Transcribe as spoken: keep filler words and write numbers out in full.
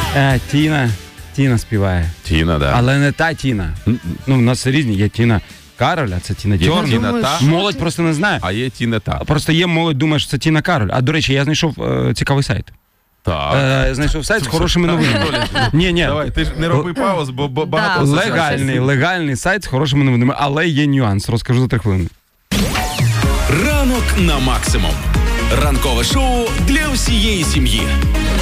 Е, Тіна. Тіна співає. Тіна, да. Але не та Тіна. Ну, в нас різні. Є Тіна Кароль, а це Тіна Є Тернер. Тіна та, Молодь просто не знає. а є Тіна та. Просто є молодь, думає, що це Тіна Кароль. А, до речі, я знайшов е, цікавий сайт. Так. Е, знайшов сайт з хорошими новинами. Ні, ні. Давай, ти ж не роби пауз, бо бо багато Да. асоціацій. Легальний, легальний сайт з хорошими новинами, але є нюанс. Розкажу за три хвилини. Ранок на максимум. Ранкове шоу для всієї сім'ї.